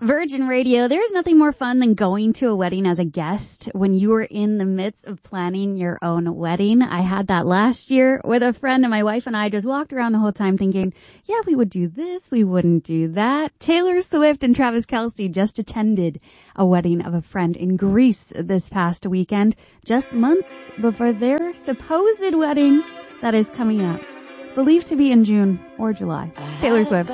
Virgin Radio, there's nothing more fun than going to a wedding as a guest when you are in the midst of planning your own wedding. I had that last year with a friend, and my wife and I just walked around the whole time thinking, yeah, we would do this, we wouldn't do that. Taylor Swift and Travis Kelce just attended a wedding of a friend in Greece this past weekend, just months before their supposed wedding that is coming up. It's believed to be in June or July. It's Taylor Swift.